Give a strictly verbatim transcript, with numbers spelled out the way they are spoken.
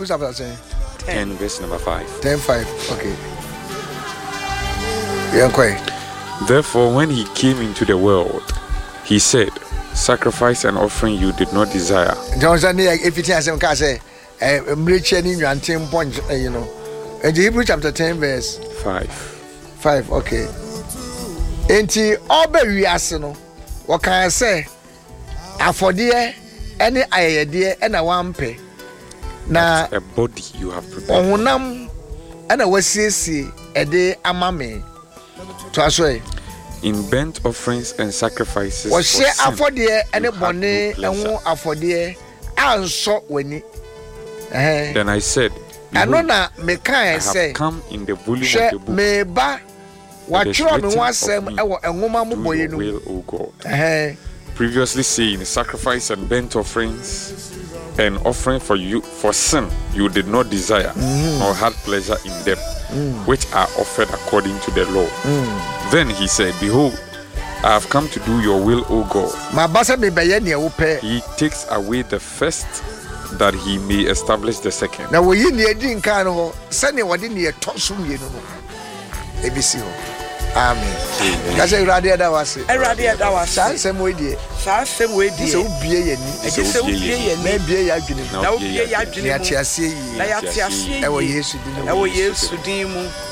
Hebrews chapter ten. ten, verse number five. ten five. Okay. Yeah, okay. Therefore, when he came into the world, he said, sacrifice and offering you did not desire. Johnson, if you tell can say, I'm rich and you and ten point, you know. And Hebrews chapter ten, verse five. Five, okay. Enti obe wiase no, what can I say? Afodie any ayedie and a wampe. Na a body you have prepared. Ohunam and a wasisi a day amame. To aswe. In burnt offerings and sacrifices. Was she afodie any bonne and won afodie and so weni. Then I said, I know na me can say come in the volume of the book. Me ba watchro me wasem e wo enwoma mo boye no. Will, O God. Previously saying, sacrifice and burnt offerings and offering for you for sin you did not desire, mm. nor had pleasure in them, mm. which are offered according to the law. Mm. Then he said, behold, I have come to do your will, O God. He takes away the first, that he may establish the second. Now we need to kind of send you what in your tossum, you know. A B C. Amen. That's a radio that was a radio that was some way, dear. Some way, dear. So be a so be a maybe I didn't know. Now, be a I didn't see. I was yes to do.